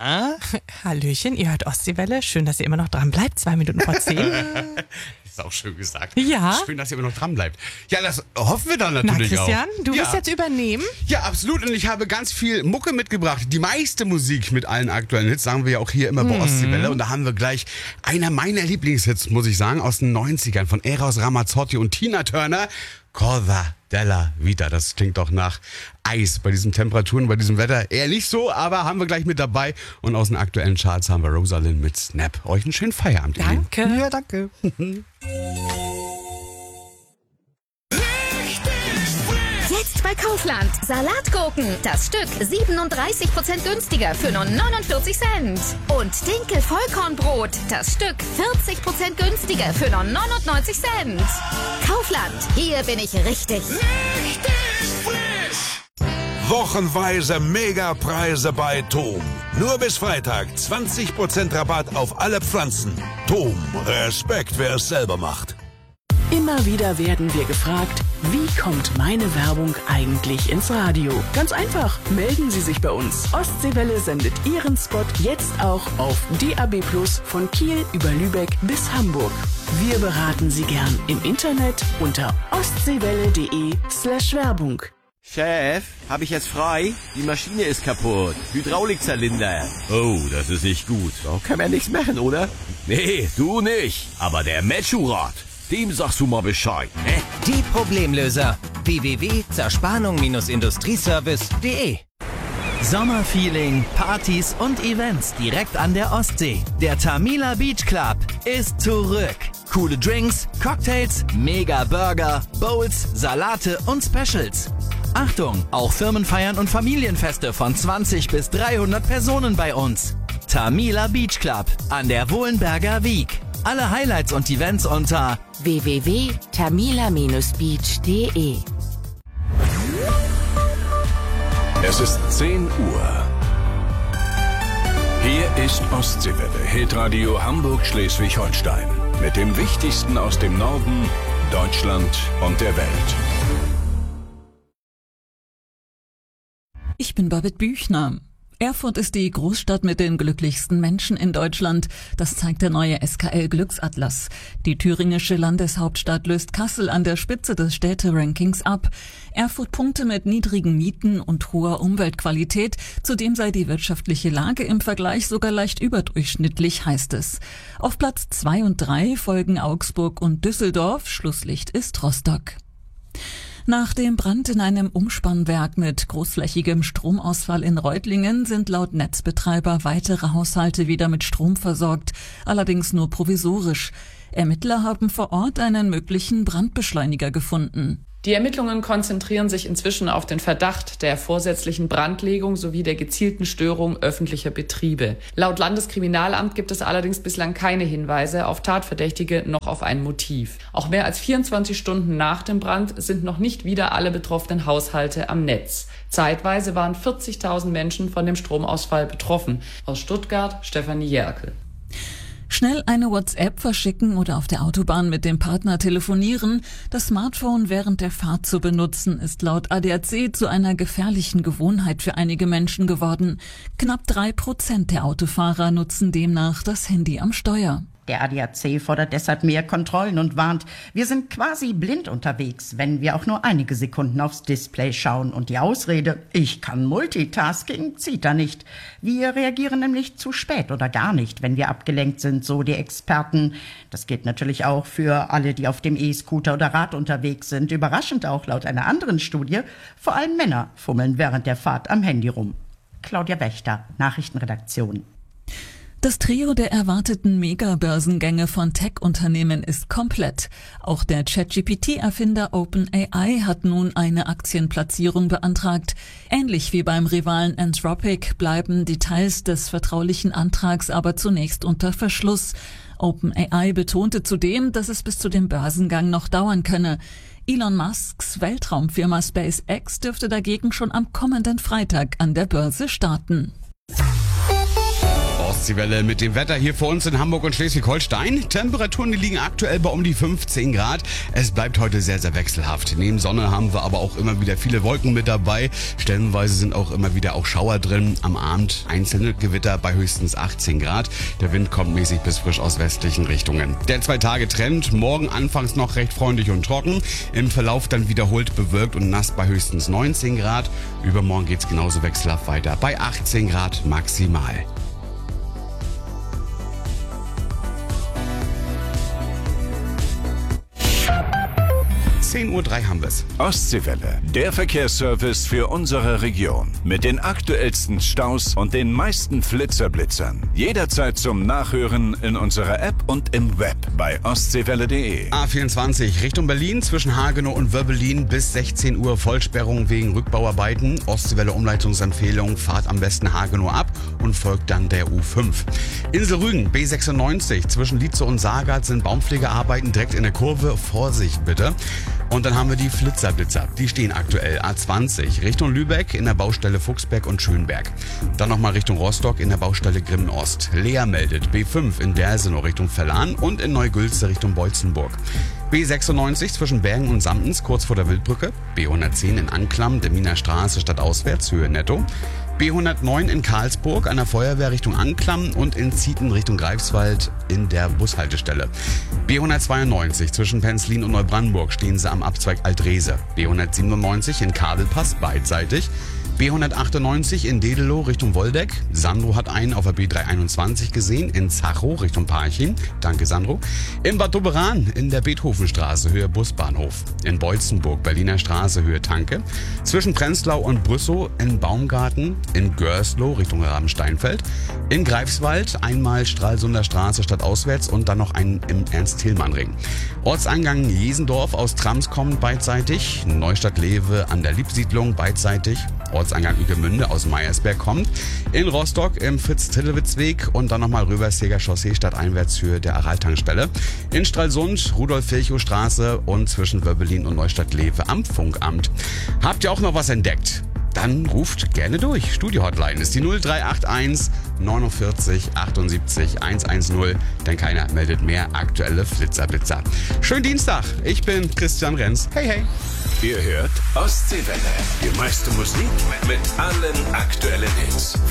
Na? Hallöchen, ihr hört Ostseewelle. Schön, dass ihr immer noch dran bleibt. 2 Minuten vor 10. Ist auch schön gesagt. Ja. Schön, dass ihr immer noch dran bleibt. Ja, das hoffen wir dann natürlich Na, Christian, auch. du wirst jetzt übernehmen. Ja, absolut. Und ich habe ganz viel Mucke mitgebracht. Die meiste Musik mit allen aktuellen Hits, sagen wir ja auch hier immer bei Ostseewelle. Und da haben wir gleich einer meiner Lieblingshits, muss ich sagen, aus den 90ern von Eros Ramazzotti und Tina Turner. Corda della Vita. Das klingt doch nach Eis bei diesen Temperaturen, bei diesem Wetter. Eher nicht so, aber haben wir gleich mit dabei. Und aus den aktuellen Charts haben wir Rosalind mit Snap. Euch einen schönen Feierabend. Danke. Ja, danke. Jetzt bei Kaufland. Salatgurken. Das Stück 37% günstiger für nur 49 Cent. Und Dinkel Vollkornbrot. Das Stück 40% günstiger für nur 99 Cent. Kaufland. Hier bin ich richtig. Wochenweise Megapreise bei Tom. Nur bis Freitag 20% Rabatt auf alle Pflanzen. Tom, Respekt, wer es selber macht. Immer wieder werden wir gefragt, wie kommt meine Werbung eigentlich ins Radio? Ganz einfach, melden Sie sich bei uns. Ostseewelle sendet Ihren Spot jetzt auch auf DAB+ von Kiel über Lübeck bis Hamburg. Wir beraten Sie gern im Internet unter ostseewelle.de/Werbung. Chef, habe ich jetzt frei? Die Maschine ist kaputt. Hydraulikzylinder. Oh, das ist nicht gut. Da kann man nichts machen, oder? Nee, du nicht. Aber der Metschurat, dem sagst du mal Bescheid. Die Problemlöser. www.zerspannung-industrieservice.de Sommerfeeling, Partys und Events direkt an der Ostsee. Der Tamila Beach Club ist zurück. Coole Drinks, Cocktails, Mega Burger, Bowls, Salate und Specials. Achtung, auch Firmenfeiern und Familienfeste von 20 bis 300 Personen bei uns. Tamila Beach Club an der Wohlenberger Wiek. Alle Highlights und Events unter www.tamila-beach.de. Es ist 10 Uhr. Hier ist Ostseewelle, Hitradio Hamburg-Schleswig-Holstein. Mit dem Wichtigsten aus dem Norden, Deutschland und der Welt. Ich bin Babette Büchner. Erfurt ist die Großstadt mit den glücklichsten Menschen in Deutschland. Das zeigt der neue SKL Glücksatlas. Die thüringische Landeshauptstadt löst Kassel an der Spitze des Städterankings ab. Erfurt punkte mit niedrigen Mieten und hoher Umweltqualität. Zudem sei die wirtschaftliche Lage im Vergleich sogar leicht überdurchschnittlich, heißt es. Auf Platz 2 und 3 folgen Augsburg und Düsseldorf. Schlusslicht ist Rostock. Nach dem Brand in einem Umspannwerk mit großflächigem Stromausfall in Reutlingen sind laut Netzbetreiber weitere Haushalte wieder mit Strom versorgt, allerdings nur provisorisch. Ermittler haben vor Ort einen möglichen Brandbeschleuniger gefunden. Die Ermittlungen konzentrieren sich inzwischen auf den Verdacht der vorsätzlichen Brandlegung sowie der gezielten Störung öffentlicher Betriebe. Laut Landeskriminalamt gibt es allerdings bislang keine Hinweise auf Tatverdächtige noch auf ein Motiv. Auch mehr als 24 Stunden nach dem Brand sind noch nicht wieder alle betroffenen Haushalte am Netz. Zeitweise waren 40.000 Menschen von dem Stromausfall betroffen. Aus Stuttgart, Stefanie Jerkel. Schnell eine WhatsApp verschicken oder auf der Autobahn mit dem Partner telefonieren. Das Smartphone während der Fahrt zu benutzen, ist laut ADAC zu einer gefährlichen Gewohnheit für einige Menschen geworden. Knapp 3% der Autofahrer nutzen demnach das Handy am Steuer. Der ADAC fordert deshalb mehr Kontrollen und warnt, wir sind quasi blind unterwegs, wenn wir auch nur einige Sekunden aufs Display schauen. Und die Ausrede, ich kann Multitasking, zieht da nicht. Wir reagieren nämlich zu spät oder gar nicht, wenn wir abgelenkt sind, so die Experten. Das gilt natürlich auch für alle, die auf dem E-Scooter oder Rad unterwegs sind. Überraschend auch laut einer anderen Studie, vor allem Männer fummeln während der Fahrt am Handy rum. Claudia Wächter, Nachrichtenredaktion. Das Trio der erwarteten Mega-Börsengänge von Tech-Unternehmen ist komplett. Auch der ChatGPT-Erfinder OpenAI hat nun eine Aktienplatzierung beantragt. Ähnlich wie beim Rivalen Anthropic bleiben Details des vertraulichen Antrags aber zunächst unter Verschluss. OpenAI betonte zudem, dass es bis zu dem Börsengang noch dauern könne. Elon Musks Weltraumfirma SpaceX dürfte dagegen schon am kommenden Freitag an der Börse starten. Ostseewelle mit dem Wetter hier für uns in Hamburg und Schleswig-Holstein. Temperaturen, die liegen aktuell bei um die 15 Grad. Es bleibt heute sehr, sehr wechselhaft. Neben Sonne haben wir aber auch immer wieder viele Wolken mit dabei. Stellenweise sind auch immer wieder auch Schauer drin. Am Abend einzelne Gewitter bei höchstens 18 Grad. Der Wind kommt mäßig bis frisch aus westlichen Richtungen. Der 2-Tage-Trend, morgen anfangs noch recht freundlich und trocken. Im Verlauf dann wiederholt bewölkt und nass bei höchstens 19 Grad. Übermorgen geht's genauso wechselhaft weiter bei 18 Grad maximal. 10:03 Uhr haben wir's. Ostseewelle, der Verkehrsservice für unsere Region. Mit den aktuellsten Staus und den meisten Flitzerblitzern. Jederzeit zum Nachhören in unserer App und im Web bei ostseewelle.de. A24 Richtung Berlin zwischen Hagenow und Wöbbelin bis 16 Uhr Vollsperrung wegen Rückbauarbeiten. Ostseewelle Umleitungsempfehlung, fahrt am besten Hagenow ab und folgt dann der U5. Insel Rügen, B96 zwischen Lietze und Saargard sind Baumpflegearbeiten direkt in der Kurve. Vorsicht bitte. Und dann haben wir die Flitzerblitzer. Die stehen aktuell A20 Richtung Lübeck in der Baustelle Fuchsberg und Schönberg. Dann nochmal Richtung Rostock in der Baustelle Grimmen-Ost. Lea meldet B5 in Dersenow Richtung Verlan und in Neugülze Richtung Beutzenburg. B96 zwischen Bergen und Samtens kurz vor der Wildbrücke. B110 in Anklam, Deminer Straße stadtauswärts, Höhe Netto. B109 in Karlsburg an der Feuerwehr Richtung Anklam und in Zieten Richtung Greifswald in der Bushaltestelle. B192 zwischen Penzlin und Neubrandenburg stehen sie am Abzweig Altrese. B197 in Kabelpass beidseitig. B198 in Dedelow Richtung Woldeck. Sandro hat einen auf der B321 gesehen in Zachow Richtung Parchim. Danke Sandro. In Bad Doberan in der Beethovenstraße Höhe Busbahnhof. In Beutzenburg Berliner Straße Höhe Tanke. Zwischen Prenzlau und Brüssow in Baumgarten. In Görslow Richtung Rabensteinfeld. In Greifswald einmal Stralsunder Straße stadtauswärts und dann noch einen im Ernst-Thälmann-Ring. Ortseingang Jesendorf aus Trams kommen beidseitig. Neustadt-Lewe an der Liebsiedlung beidseitig. Ortseingang Ueckermünde aus Meyersberg kommt. In Rostock im Fritz-Tillewitz-Weg und dann nochmal Röverseger Chaussee stadteinwärts Höhe der Araltankstelle. In Stralsund, Rudolf-Virchow-Straße und zwischen Wöbbelin und Neustadt-Lewe am Funkamt. Habt ihr auch noch was entdeckt? Dann ruft gerne durch. Studio-Hotline ist die 0381 49 78 110, denn keiner meldet mehr aktuelle Flitzerblitzer. Schönen Dienstag, ich bin Christian Renz. Hey, hey. Ihr hört Ostseewelle. Die meiste Musik mit allen aktuellen Hits.